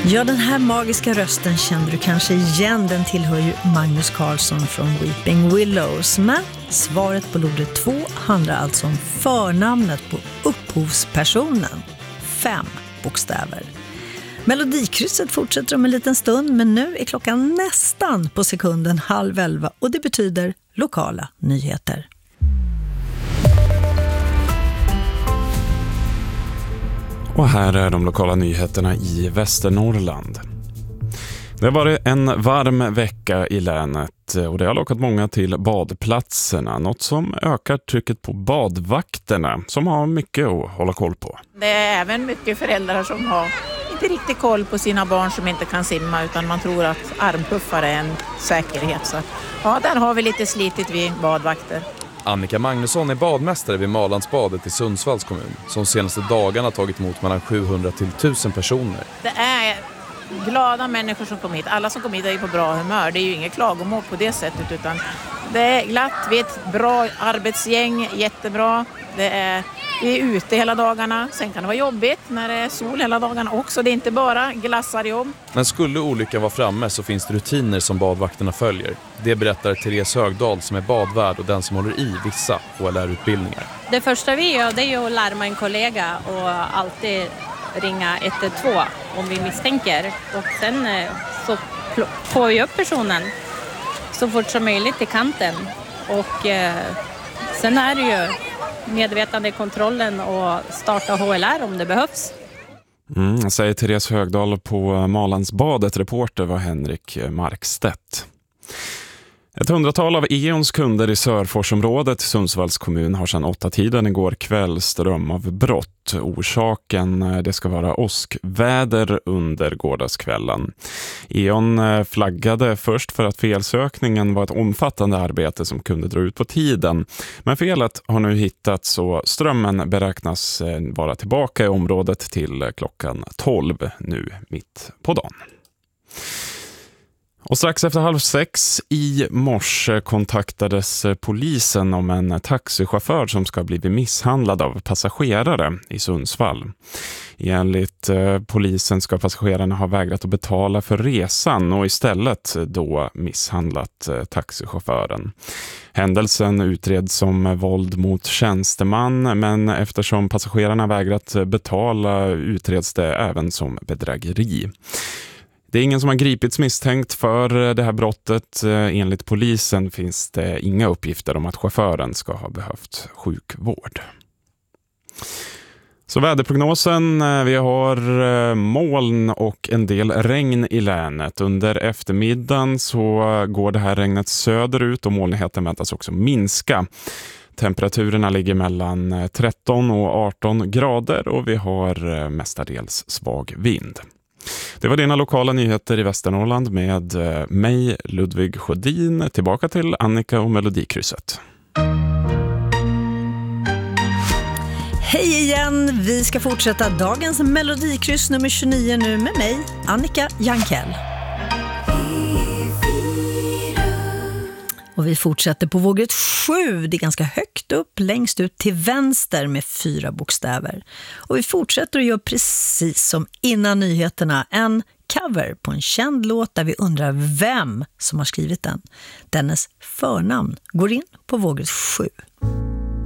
Ja, den här magiska rösten kände du kanske igen. Den tillhör ju Magnus Carlsson från Weeping Willows. Men svaret på lodret 2 handlar alltså om förnamnet på upphovspersonen. 5 bokstäver. Melodikrysset fortsätter om en liten stund, men nu är klockan nästan på sekunden 10:30 och det betyder lokala nyheter. Och här är de lokala nyheterna i Västernorrland. Det har varit en varm vecka i länet och det har lockat många till badplatserna. Något som ökar trycket på badvakterna som har mycket att hålla koll på. Det är även mycket föräldrar som har inte riktigt koll på sina barn som inte kan simma, utan man tror att armpuffar är en säkerhet. Så ja, där har vi lite slitit vid badvakter. Annika Magnusson är badmästare vid Malandsbadet i Sundsvalls kommun som senaste dagarna tagit emot mellan 700 till 1000 personer. Det är glada människor som kommer hit. Alla som kommer hit är ju på bra humör. Det är ju inget klagomål på det sättet, utan det är glatt. Vi är ett bra arbetsgäng, jättebra. Vi är ute hela dagarna. Sen kan det vara jobbigt när det är sol hela dagarna också. Det är inte bara glassarjobb. Men skulle olyckan vara framme så finns det rutiner som badvakterna följer. Det berättar Therese Högdahl som är badvärd och den som håller i vissa HLR-utbildningar. Det första vi gör, det är ju att larma en kollega och alltid ringa 112 om vi misstänker. Och sen så får vi upp personen så fort som möjligt till kanten. Och sen är det ju medvetande kontrollen och starta HLR om det behövs. Säger Therese Högdahl på Malandsbadet. Reporter var Henrik Markstedt. Ett 100-tal av E.ONs kunder i Sörforsområdet i Sundsvalls kommun har sedan 8-tiden igår kväll ström av brott. Orsaken det ska vara åskväder under gårdagskvällen. E.ON flaggade först för att felsökningen var ett omfattande arbete som kunde dra ut på tiden. Men felet har nu hittats och strömmen beräknas vara tillbaka i området till klockan 12 nu mitt på dagen. Och strax efter 5:30 i morse kontaktades polisen om en taxichaufför som ska bli misshandlad av passagerare i Sundsvall. Enligt polisen ska passagerarna ha vägrat att betala för resan och istället då misshandlat taxichauffören. Händelsen utreds som våld mot tjänsteman, men eftersom passagerarna vägrat betala utreds det även som bedrägeri. Det är ingen som har gripits misstänkt för det här brottet. Enligt polisen finns det inga uppgifter om att chauffören ska ha behövt sjukvård. Så väderprognosen, vi har moln och en del regn i länet. Under eftermiddagen så går det här regnet söderut och molnigheten väntas också minska. Temperaturerna ligger mellan 13 och 18 grader och vi har mestadels svag vind. Det var dina lokala nyheter i Västernorrland med mig, Ludvig Sjödin. Tillbaka till Annika och Melodikrysset. Hej igen! Vi ska fortsätta dagens Melodikryss nummer 29 nu med mig, Annika Jankell. Och vi fortsätter på vågret 7. Det är ganska högt upp, längst ut till vänster med 4 bokstäver. Och vi fortsätter att göra precis som innan nyheterna. En cover på en känd låt där vi undrar vem som har skrivit den. Dennes förnamn går in på vågret 7.